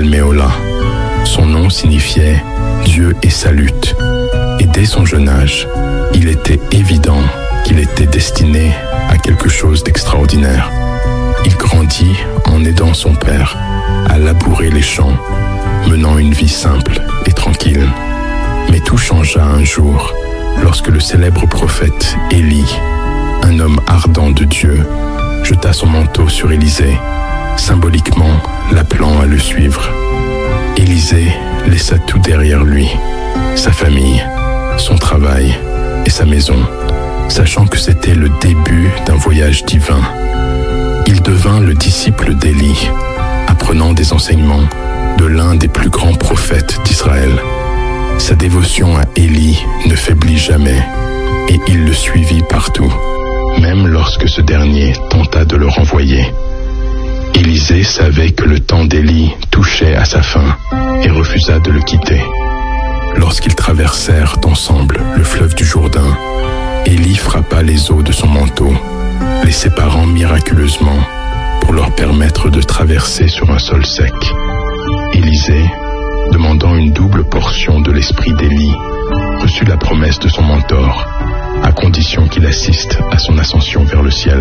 Méola. Son nom signifiait « Dieu et sa lutte ». Et dès son jeune âge, il était évident qu'il était destiné à quelque chose d'extraordinaire. Il grandit en aidant son père à labourer les champs, menant une vie simple et tranquille. Mais tout changea un jour lorsque le célèbre prophète Élie, un homme ardent de Dieu, jeta son manteau sur Élisée, symboliquement l'appelant à le suivre. Élisée laissa tout derrière lui, sa famille, son travail et sa maison, sachant que c'était le début d'un voyage divin. Il devint le disciple d'Élie, apprenant des enseignements de l'un des plus grands prophètes d'Israël. Sa dévotion à Élie ne faiblit jamais et il le suivit partout, même lorsque ce dernier tenta de le renvoyer. Élisée savait que le temps d'Élie touchait à sa fin et refusa de le quitter. Lorsqu'ils traversèrent ensemble le fleuve du Jourdain, Élie frappa les eaux de son manteau, les séparant miraculeusement pour leur permettre de traverser sur un sol sec. Élisée, demandant une double portion de l'esprit d'Élie, reçut la promesse de son mentor, à condition qu'il assiste à son ascension vers le ciel.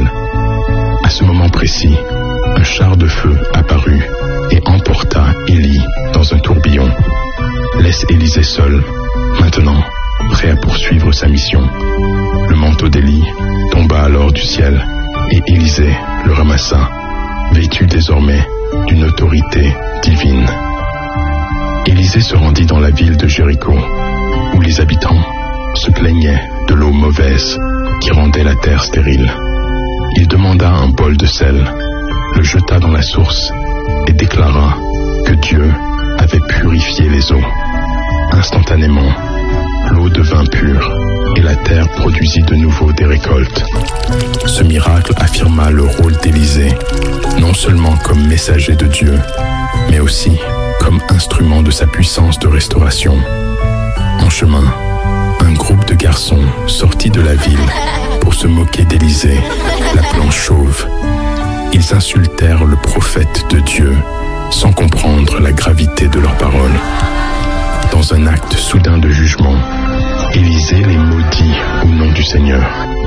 À ce moment précis, un char de feu apparut et emporta Élie dans un tourbillon. Laisse Élisée seul, maintenant, prêt à poursuivre sa mission. Le manteau d'Élie tomba alors du ciel et Élisée le ramassa, vêtu désormais d'une autorité divine. Élisée se rendit dans la ville de Jéricho, où les habitants se plaignaient de l'eau mauvaise qui rendait la terre stérile. Il demanda un bol de sel, le jeta dans la source et déclara que Dieu avait purifié les eaux. Instantanément, l'eau devint pure et la terre produisit de nouveau des récoltes. Ce miracle affirma le rôle d'Élisée, non seulement comme messager de Dieu, mais aussi comme instrument de sa puissance de restauration. En chemin, un groupe de garçons sortit de la ville pour se moquer d'Élisée, l'appelant chauve. Ils insultèrent le prophète de Dieu sans comprendre la gravité de leurs paroles. Dans un acte soudain de jugement, Élisée les maudit au nom du Seigneur.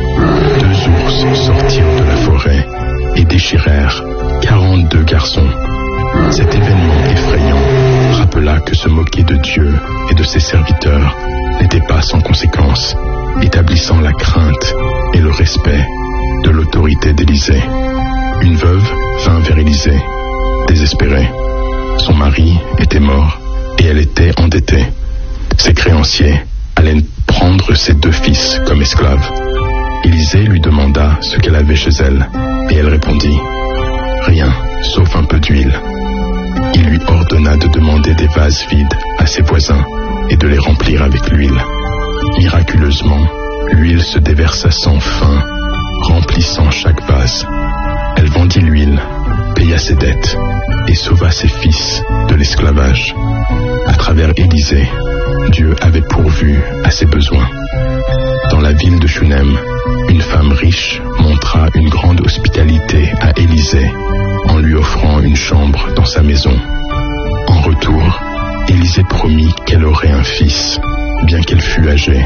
2 ours sortirent de la forêt et déchirèrent 42 garçons. Cet événement effrayant rappela que se moquer de Dieu et de ses serviteurs n'était pas sans conséquence, établissant la crainte et le respect de l'autorité d'Élisée. Une veuve vint vers Élisée, désespérée. Son mari était mort et elle était endettée. Ses créanciers allaient prendre ses 2 fils comme esclaves. Élisée lui demanda ce qu'elle avait chez elle et elle répondit « Rien, sauf un peu d'huile ». Il lui ordonna de demander des vases vides à ses voisins et de les remplir avec l'huile. Miraculeusement, l'huile se déversa sans fin, remplissant chaque vase. Elle vendit l'huile, paya ses dettes et sauva ses fils de l'esclavage. À travers Élisée, Dieu avait pourvu à ses besoins. Dans la ville de Shunem, une femme riche montra une grande hospitalité à Élisée en lui offrant une chambre dans sa maison. En retour, Élisée promit qu'elle aurait un fils, bien qu'elle fût âgée.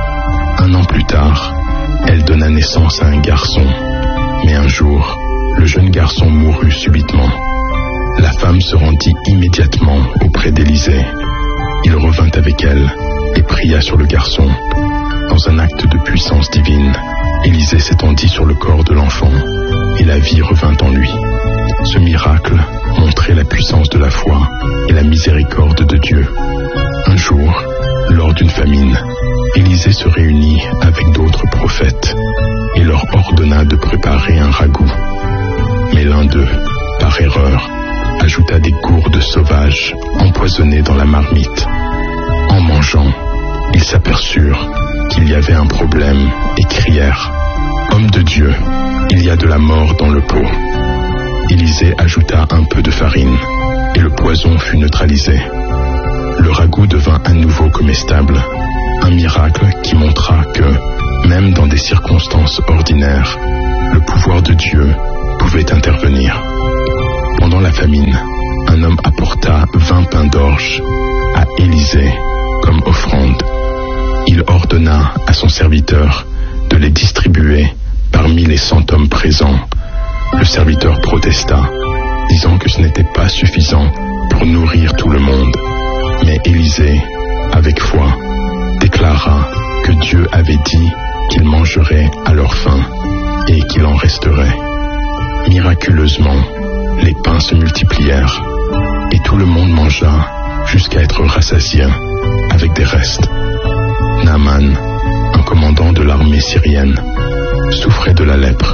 1 an plus tard, elle donna naissance à un garçon, mais un jour, le jeune garçon mourut subitement. La femme se rendit immédiatement auprès d'Élisée. Il revint avec elle et pria sur le garçon. Dans un acte de puissance divine, Élisée s'étendit sur le corps de l'enfant et la vie revint en lui. Ce miracle montrait la puissance de la foi et la miséricorde de Dieu. Un jour, lors d'une famine, Élisée se réunit avec d'autres prophètes et leur ordonna de préparer un ragoût. Mais l'un d'eux, par erreur, ajouta des gourdes sauvages empoisonnées dans la marmite. En mangeant, ils s'aperçurent qu'il y avait un problème et crièrent « Homme de Dieu, il y a de la mort dans le pot ». Élisée ajouta un peu de farine et le poison fut neutralisé. Le ragoût devint à nouveau comestible, un miracle qui montra que, même dans des circonstances ordinaires, le pouvoir de Dieu pouvait intervenir. Pendant la famine, un un homme apporta 20 pains d'orge à Élisée comme offrande. Il ordonna à son serviteur de les distribuer parmi les 100 hommes présents. Le serviteur protesta, disant que ce n'était pas suffisant pour nourrir tout le monde. Mais Élisée, avec foi, déclara que Dieu avait dit qu'ils mangeraient à leur faim et qu'il en resterait. Miraculeusement, les pains se multiplièrent et tout le monde mangea jusqu'à être rassasié avec des restes. Naaman, un commandant de l'armée syrienne, souffrait de la lèpre.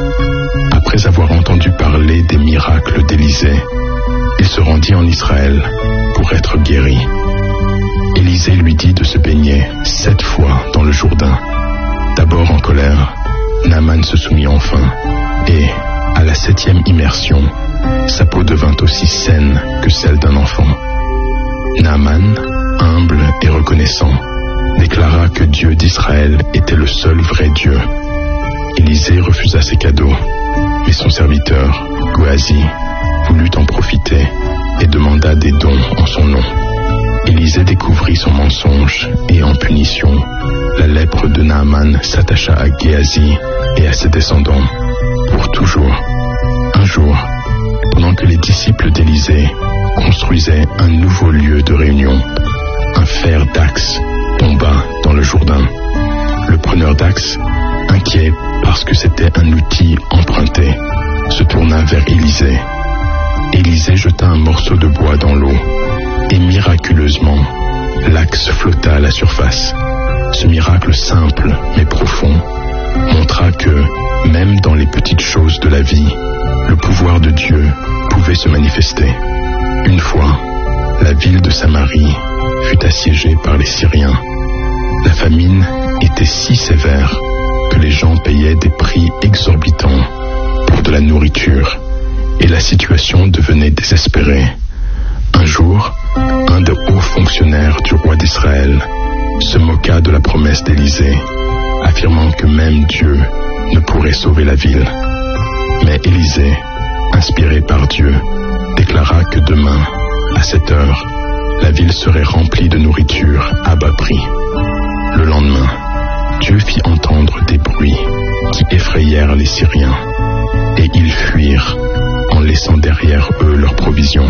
Après avoir entendu parler des miracles d'Élisée, il se rendit en Israël pour être guéri. Élisée lui dit de se baigner 7 fois dans le Jourdain. D'abord en colère, Naaman se soumit enfin, et, à la 7e immersion, sa peau devint aussi saine que celle d'un enfant. Naaman, humble et reconnaissant, déclara que Dieu d'Israël était le seul vrai Dieu. Élisée refusa ses cadeaux, mais son serviteur, Géasi, voulut en profiter et demanda des dons en son nom. Élisée découvrit son mensonge et en punition, la lèpre de Naaman s'attacha à Géasi et à ses descendants pour toujours. Un jour, pendant que les disciples d'Élisée construisaient un nouveau lieu de réunion, un fer d'axe tomba dans le Jourdain. Le preneur d'axe, inquiet parce que c'était un outil emprunté, se tourna vers Élisée. Élisée jeta un morceau de bois dans l'eau, et miraculeusement, l'axe flotta à la surface. Ce miracle simple mais profond montra que, même dans les petites choses de la vie, le pouvoir de Dieu pouvait se manifester. Une fois, la ville de Samarie fut assiégée par les Syriens. La famine était si sévère que les gens payaient des prix exorbitants pour de la nourriture, et la situation devenait désespérée. Un jour, un des hauts fonctionnaires du roi d'Israël se moqua de la promesse d'Élisée, affirmant que même Dieu ne pourrait sauver la ville. Mais Élisée, inspiré par Dieu, déclara que demain, à 7 heures, la ville serait remplie de nourriture à bas prix. Le lendemain, Dieu fit entendre des bruits qui effrayèrent les Syriens, et ils fuirent en laissant derrière eux leurs provisions.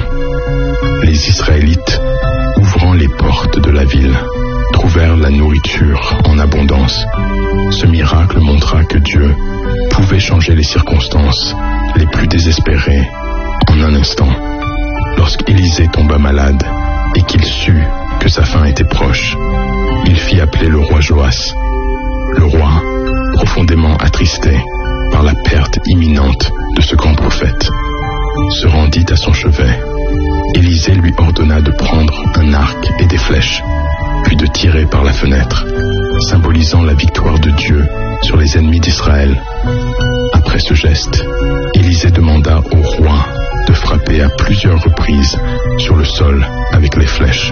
Les Israélites, ouvrant les portes de la ville, trouvèrent la nourriture en abondance. Ce miracle montra que Dieu pouvait changer les circonstances les plus désespérées en un instant. Lorsqu'Élisée tomba malade et qu'il sut que sa fin était proche, il fit appeler le roi Joas. Le roi, profondément attristé par la perte imminente de ce grand prophète, se rendit à son chevet. Élisée lui ordonna de prendre un arc et des flèches, puis de tirer par la fenêtre, symbolisant la victoire de Dieu sur les ennemis d'Israël. Après ce geste, Élisée demanda au roi de frapper à plusieurs reprises sur le sol avec les flèches.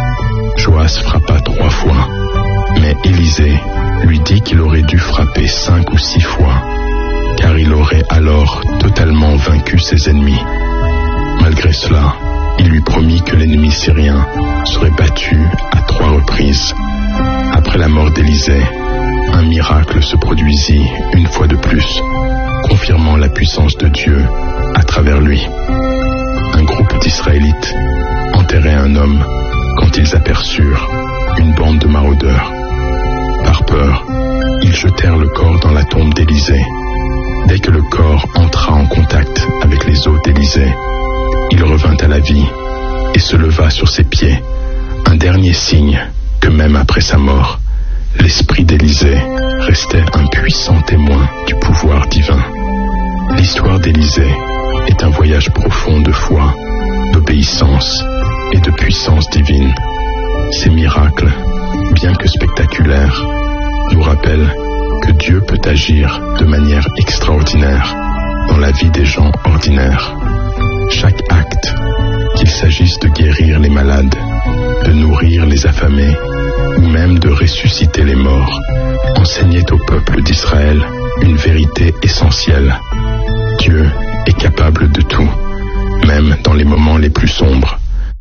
Joas frappa 3 fois, mais Élisée lui dit qu'il aurait dû frapper 5 ou 6 fois, car il aurait alors totalement vaincu ses ennemis. Malgré cela, il lui promit que l'ennemi syrien serait battu à 3 reprises. Après la mort d'Élisée, un miracle se produisit une fois de plus, confirmant la puissance de Dieu à travers lui. Un groupe d'Israélites enterrait un homme quand ils aperçurent une bande de maraudeurs. Par peur, ils jetèrent le corps dans la tombe d'Élisée. Dès que le corps entra en contact avec les os d'Élisée, il revint à la vie et se leva sur ses pieds, un dernier signe que même après sa mort, l'esprit d'Élisée restait un puissant témoin du pouvoir divin. L'histoire d'Élisée est un voyage profond de foi, d'obéissance et de puissance divine. Ces miracles, bien que spectaculaires, nous rappellent que Dieu peut agir de manière extraordinaire dans la vie des gens ordinaires. Chaque acte, qu'il s'agisse de guérir les malades, de nourrir les affamés ou même de ressusciter les morts, enseignait au peuple d'Israël une vérité essentielle. Dieu est capable de tout, même dans les moments les plus plus sombre.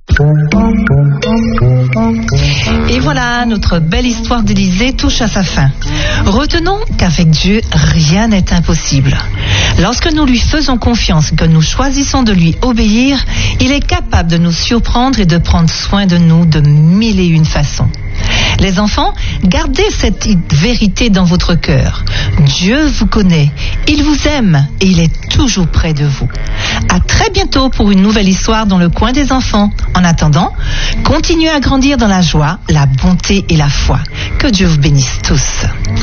Et voilà, notre belle histoire d'Élisée touche à sa fin. Retenons qu'avec Dieu, rien n'est impossible. Lorsque nous lui faisons confiance et que nous choisissons de lui obéir, il est capable de nous surprendre et de prendre soin de nous de 1001 façons. Les enfants, gardez cette vérité dans votre cœur. Dieu vous connaît, il vous aime et il est toujours près de vous. À très bientôt pour une nouvelle histoire dans le coin des enfants. En attendant, continuez à grandir dans la joie, la bonté et la foi. Que Dieu vous bénisse tous.